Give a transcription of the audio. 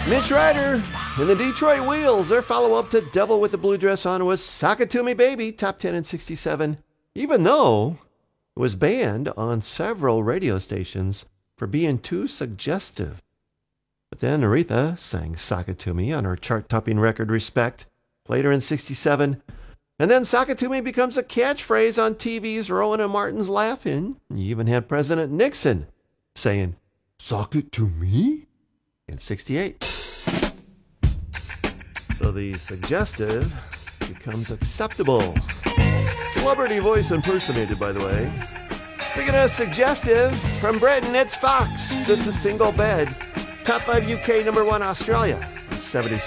Mitch Ryder and the Detroit Wheels, their follow-up to Devil with the Blue Dress On was Sock It To Me Baby, top 10 in 67, even though it was banned on several radio stations for being too suggestive. But then Aretha sang Sock It To Me on her chart-topping record Respect later in 67, and then Sock It To Me becomes a catchphrase on TV's Rowan and Martin's Laugh-In. You even had President Nixon saying, "Sock it to me?" in 68. So the suggestive becomes acceptable. Celebrity voice impersonated, by the way. Speaking of suggestive, from Britain, it's Fox. This is Single Bed. Top 5 UK, number 1 Australia, 76.